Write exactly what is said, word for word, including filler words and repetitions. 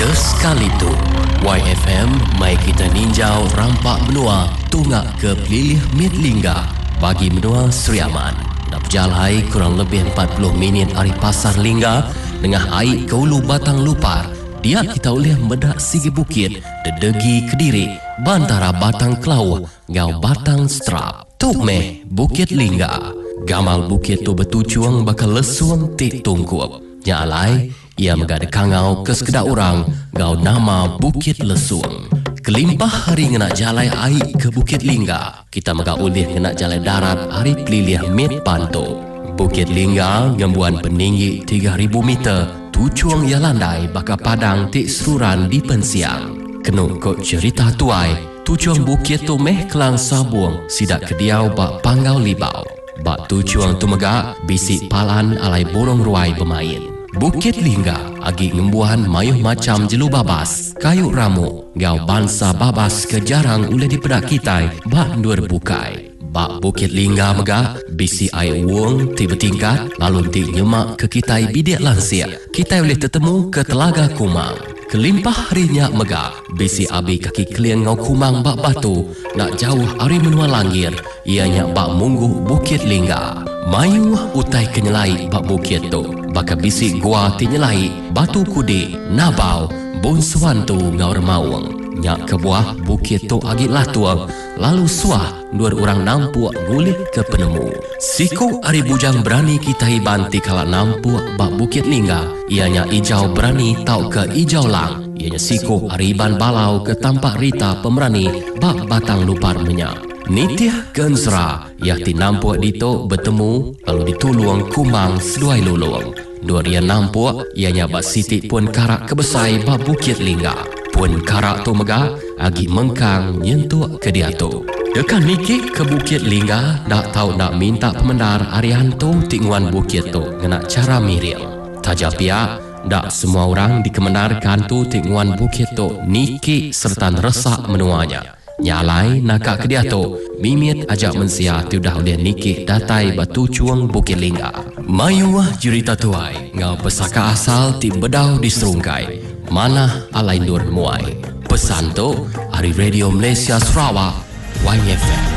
Sekali tu Y F M mai kita ninjau rampak benua tungak ke pelilih mit lingga bagi menua Seriaman. Nak berjalai kurang lebih empat puluh minit hari pasar lingga dengan air ke ulu batang lupar. Dia kita boleh medak sigi bukit dedegi Kediri bantara batang Kelau ngau batang Strap. Tuk meh Bukit Lingga. Gamal bukit tu betujuang bakal lesuang tik tungkup. Nyalai ia megada kangau ke sekedar orang ngau nama Bukit Lesuang. Kelimpah hari ngenak jalai air ke Bukit Lingga. Kita mega ulih ngenak jalai darat hari pelilih mit panto. Bukit Lingga ngembuan peninggi tiga ribu meter. Tujuang ia landai baka padang tik seruran di pensiang. Kenuk kok cerita tuai. Tujuang bukit tu meh kelang sabuang sidak kediau bak panggau libau. Bak tujuang tu mega bisik palan alai borong ruai bermain. Bukit Lingga agi ngembuan mayuh macam jelu babas, kayu ramu, gau bansa babas ke jarang uleh dipedak kitai bak nur bukai. Bak Bukit Lingga mega bisi air uang ti bertingkat lalu ti nyemak ke kitai bidik lansia. Kitai boleh tertemu ke Telaga Kumang. Kelimpah harinya mega bisi abi kaki keliang ngau Kumang bak batu nak jauh hari menua langir ianya bak mungguh Bukit Lingga. Mayu utai kenyelai bak bukit tu baka bisi gua ti nyelai batu kudi nabau bon suantu ngau remawang. Nyak ke buah bukit tu agi latuang lalu suah dua orang nampuak ngulit ke penemu. Siku ari bujang berani kita banti kala nampuak bak Bukit Lingga. Ianya ijau berani tau ke ijau lang. Ianya siku ari ban balau ke tampak rita pemerani bak batang lupar menyak. Nitiah Gensra yakti nampuak dito bertemu lalu dituluang Kumang seduai luluang. Dua dia nampuak ianya bak sitik pun karak kebesai bak Bukit Lingga. Pun karak tu mega agi mengkang nyentuak ke dia tu. Dekan nikik ke Bukit Lingga nak tahu nak minta pemendar arian tu tingguan bukit tu ngena cara miril. Tajapia dak semua orang dikemendarkan tu tingguan bukit tu nikik serta resak menuanya. Nyalai nakak ke dia tu mimit ajak mensia tu dah oleh nikik datai batu cuang Bukit Lingga. Mayuah jurita tuai ngau pesaka asal ti bedau di serungkai. Mana alai nur muai. Pesan tu hari Radio Malaysia Sarawak Y F M.